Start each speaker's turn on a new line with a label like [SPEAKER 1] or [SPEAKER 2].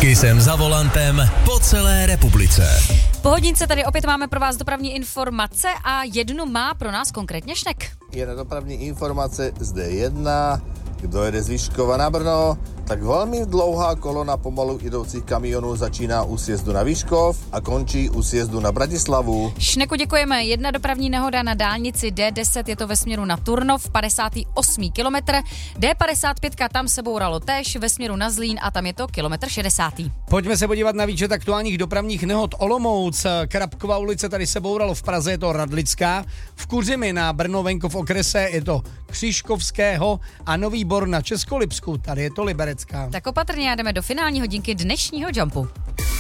[SPEAKER 1] Kisem za volantem po celé republice.
[SPEAKER 2] Po hodince tady opět máme pro vás dopravní informace a jednu má pro nás konkrétně Šnek.
[SPEAKER 3] Je dopravní informace z D1, kdo jede z Vyškova na Brno, tak velmi dlouhá kolona pomalu idoucích kamionů začíná u sjezdu na Vyškov a končí u sjezdu na Bratislavu.
[SPEAKER 2] Šneku děkujeme. Jedna dopravní nehoda na dálnici D10, je to ve směru na Turnov, 58 kilometr. D55 tam se bouralo též ve směru na Zlín a tam je to kilometr 60.
[SPEAKER 4] Pojďme se podívat na výčet aktuálních dopravních nehod. Olomouc, Krapkova ulice, tady se bouralo, v Praze je to Radlická, v Kuřimi na Brno venkov okrese je to Křižkovského a Nový Bor na Českolipsku, tady je to Liberecká.
[SPEAKER 2] Tak opatrně jdeme do finální hodinky dnešního Jumpu.